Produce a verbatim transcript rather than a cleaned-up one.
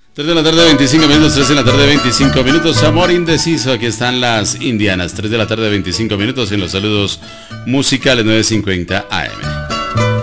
tres de la tarde, veinticinco minutos, tres de la tarde, veinticinco minutos. Amor indeciso, aquí están las indianas. tres de la tarde, veinticinco minutos en los saludos musicales nueve cincuenta A M.